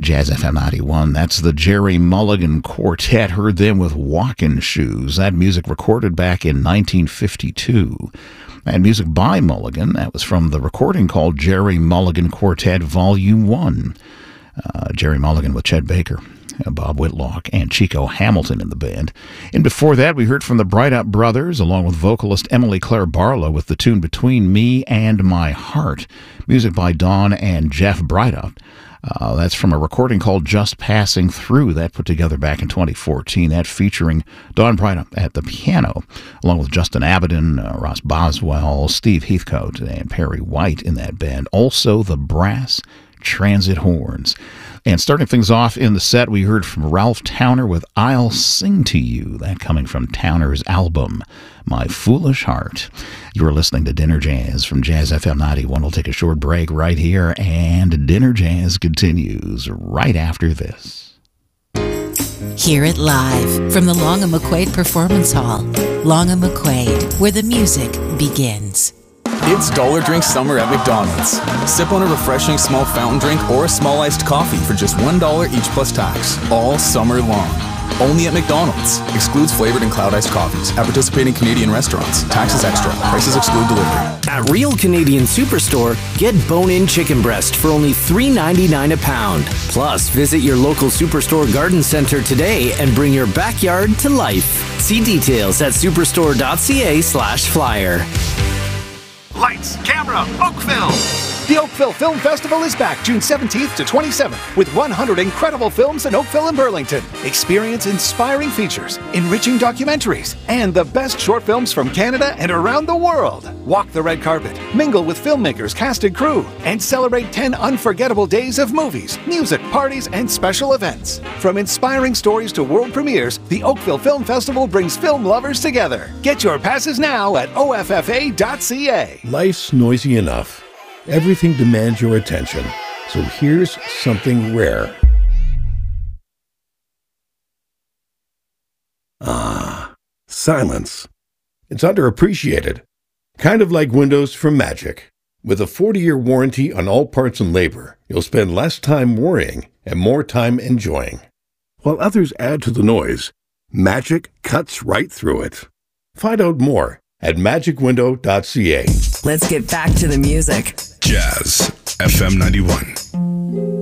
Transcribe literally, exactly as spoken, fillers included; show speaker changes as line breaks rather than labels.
Jazz F M ninety-one. That's the Jerry Mulligan Quartet. Heard them with Walking Shoes. That music recorded back in nineteen fifty-two. And music by Mulligan. That was from the recording called Jerry Mulligan Quartet Volume one. Uh, Jerry Mulligan with Chet Baker, Bob Whitlock, and Chico Hamilton in the band. And before that, we heard from the Bright Up Brothers, along with vocalist Emily Claire Barlow, with the tune Between Me and My Heart. Music by Don and Jeff Bright Up. Uh, that's from a recording called Just Passing Through, that put together back in twenty fourteen, that featuring Don Bright Up at the piano, along with Justin Abbott, uh, Ross Boswell, Steve Heathcote, and Perry White in that band. Also the brass transit horns. And starting things off in the set, we heard from Ralph Towner with I'll Sing to You, that coming from Towner's album, My Foolish Heart. You're listening to Dinner Jazz from Jazz F M ninety-one. We'll take a short break right here, and Dinner Jazz continues right after this.
Hear it live from the Long and McQuaid Performance Hall. Long and McQuaid, where the music begins.
It's Dollar Drink Summer at McDonald's. Sip on a refreshing small fountain drink or a small iced coffee for just one dollar each plus tax, all summer long. Only at McDonald's. Excludes flavored and cloud iced coffees. At participating Canadian restaurants. Taxes extra. Prices exclude delivery.
At Real Canadian Superstore, get bone-in chicken breast for only three ninety-nine a pound. Plus, visit your local Superstore garden center today and bring your backyard to life. See details at superstore.ca slash flyer.
Lights, camera, Oakville! The Oakville Film Festival is back June seventeenth to twenty-seventh with one hundred incredible films in Oakville and Burlington. Experience inspiring features, enriching documentaries, and the best short films from Canada and around the world. Walk the red carpet, mingle with filmmakers, cast and crew, and celebrate ten unforgettable days of movies, music, parties, and special events. From inspiring stories to world premieres, the Oakville Film Festival brings film lovers together. Get your passes now at O F F A dot C A.
Life's noisy enough. Everything demands your attention. So here's something rare. Ah, silence. It's underappreciated. Kind of like windows from Magic. With a forty-year warranty on all parts and labor, you'll spend less time worrying and more time enjoying. While others add to the noise, Magic cuts right through it. Find out more at magic window dot C A.
Let's get back to the music.
Jazz F M ninety-one.